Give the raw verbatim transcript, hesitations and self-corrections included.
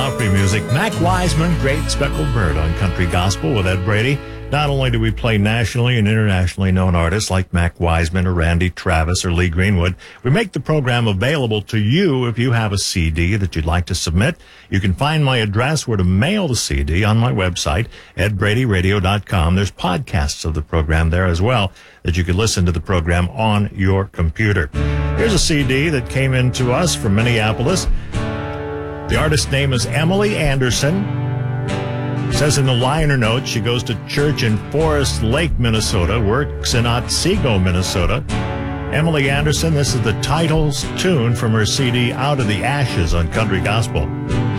country music. Mac Wiseman, Great Speckled Bird on Country Gospel with Ed Brady. Not only do we play nationally and internationally known artists like Mac Wiseman or Randy Travis or Lee Greenwood, we make the program available to you if you have a C D that you'd like to submit. You can find my address where to mail the C D on my website, ed brady radio dot com. There's podcasts of the program there as well that you can listen to the program on your computer. Here's a C D that came in to us from Minneapolis. The artist's name is Emily Anderson. It says in the liner notes she goes to church in Forest Lake, Minnesota, works in Otsego, Minnesota. Emily Anderson, this is the title's tune from her C D Out of the Ashes on Country Gospel.